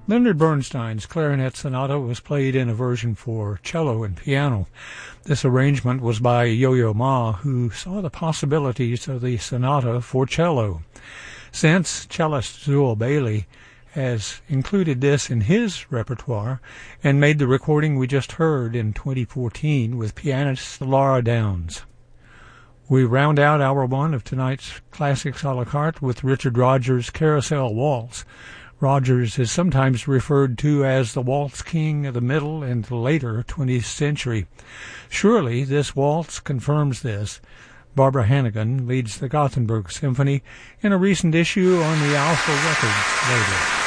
Leonard Bernstein's Clarinet Sonata was played in a version for cello and piano. This arrangement was by Yo-Yo Ma, who saw the possibilities of the sonata for cello. Since cellist Zool Bailey has included this in his repertoire and made the recording we just heard in 2014 with pianist Laura Downs. We round out hour one of tonight's Classics a la carte with Richard Rodgers' Carousel Waltz. Rodgers is sometimes referred to as the waltz king of the middle and later 20th century. Surely this waltz confirms this. Barbara Hannigan leads the Gothenburg Symphony in a recent issue on the Alpha Records label.